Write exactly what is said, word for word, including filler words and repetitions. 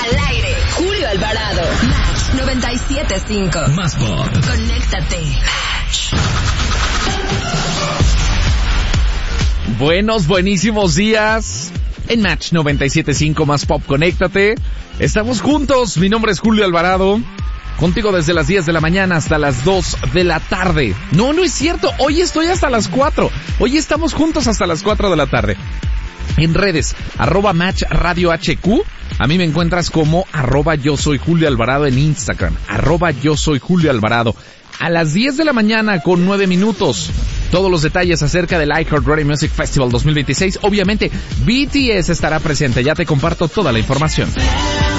Al aire, Julio Alvarado. Match noventa y siete punto cinco. Más pop. Conéctate. Match. Buenos, buenísimos días. En Match noventa y siete punto cinco Más Pop, conéctate. Estamos juntos. Mi nombre es Julio Alvarado. Contigo desde las diez de la mañana hasta las dos de la tarde. No, no es cierto. Hoy estoy hasta las cuatro. Hoy estamos juntos hasta las cuatro de la tarde. En redes, arroba Match Radio H Q. A mí me encuentras como arroba Yo Soy Julio Alvarado en Instagram. Arroba Yo Soy Julio Alvarado. A las diez de la mañana con nueve minutos. Todos los detalles acerca del iHeartRadio Music Festival dos mil veintiséis. Obviamente, B T S estará presente. Ya te comparto toda la información.